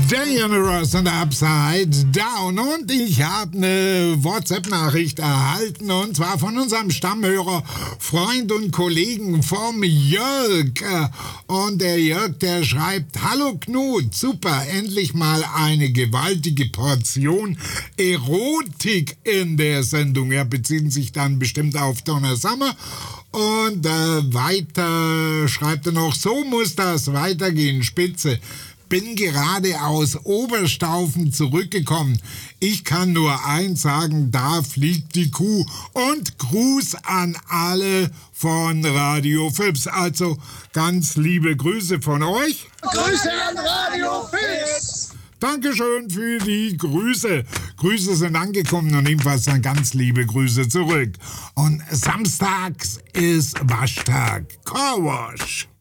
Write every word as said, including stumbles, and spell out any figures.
Generous and Upside Down. Und ich habe eine WhatsApp-Nachricht erhalten, und zwar von unserem Stammhörer, Freund und Kollegen vom Jörg. Und der Jörg, der schreibt: Hallo Knut, super, endlich mal eine gewaltige Portion Erotik in der Sendung. Er bezieht sich dann bestimmt auf Donna Summer. Und äh, weiter schreibt er noch: So muss das weitergehen, spitze. Bin gerade aus Oberstaufen zurückgekommen. Ich kann nur eins sagen: Da fliegt die Kuh. Und Gruß an alle von Radio Fips. Also ganz liebe Grüße von euch. Grüße an Radio Fips. Dankeschön für die Grüße. Grüße sind angekommen und ebenfalls dann ganz liebe Grüße zurück. Und samstags ist Waschtag. Carwash.